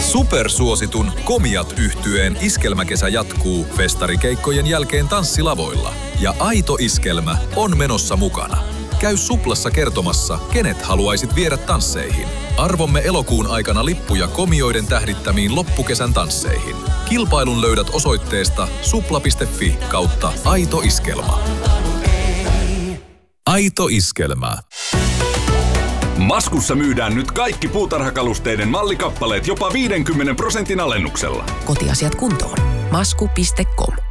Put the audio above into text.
Supersuositun Komiat-yhtyeen iskelmäkesä jatkuu festarikeikkojen jälkeen tanssilavoilla. Ja Aito Iskelmä on menossa mukana. Käy Suplassa kertomassa, kenet haluaisit viedä tansseihin. Arvomme elokuun aikana lippuja komioiden tähdittämiin loppukesän tansseihin. Kilpailun löydät osoitteesta supla.fi/Aito Iskelma. Aito Iskelmä. Maskussa myydään nyt kaikki puutarhakalusteiden mallikappaleet jopa 50% alennuksella. Kotiasiat kuntoon. Masku.com